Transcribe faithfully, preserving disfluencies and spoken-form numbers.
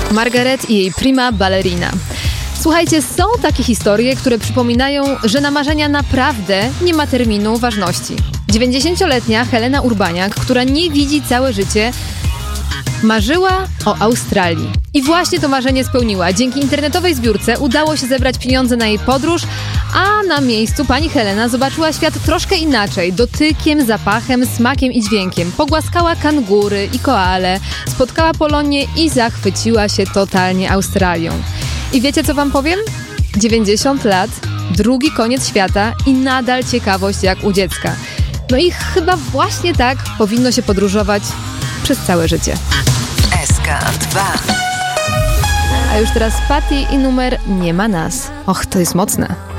Margaret i jej prima ballerina. Słuchajcie, są takie historie, które przypominają, że na marzenia naprawdę nie ma terminu ważności. dziewięćdziesięcioletnia Helena Urbaniak, która nie widzi całe życie, marzyła o Australii. I właśnie to marzenie spełniła. Dzięki internetowej zbiórce udało się zebrać pieniądze na jej podróż, a na miejscu pani Helena zobaczyła świat troszkę inaczej. Dotykiem, zapachem, smakiem i dźwiękiem. Pogłaskała kangury i koale, spotkała Polonię i zachwyciła się totalnie Australią. I wiecie, co wam powiem? dziewięćdziesiąt lat, drugi koniec świata i nadal ciekawość jak u dziecka. No i chyba właśnie tak powinno się podróżować przez całe życie. S K dwa. A już teraz Patty i numer Nie ma nas. Och, to jest mocne.